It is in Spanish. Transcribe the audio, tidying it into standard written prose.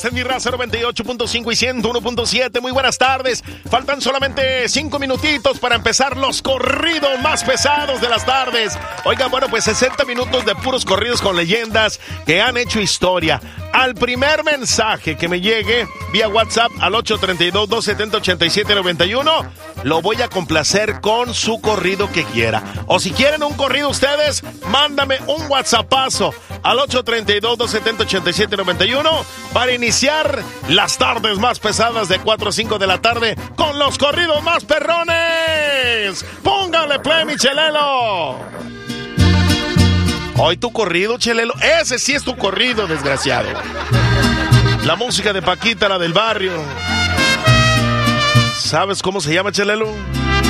Esta es mi raza 98.5 y 101.7. Muy buenas tardes. Faltan solamente 5 minutitos para empezar los corridos más pesados de las tardes. Oigan, bueno, pues 60 minutos de puros corridos con leyendas que han hecho historia. Al primer mensaje que me llegue vía WhatsApp al 832-270-8791, lo voy a complacer con su corrido que quiera. O si quieren un corrido ustedes, mándame un WhatsAppazo al 832-270-8791 para iniciar las tardes más pesadas de 4 a 5 de la tarde con los corridos más perrones. ¡Póngale play, mi Chelelo! Hoy tu corrido, Chelelo. Ese sí es tu corrido, desgraciado. La música de Paquita, la del barrio. ¿Sabes cómo se llama, Chelelo?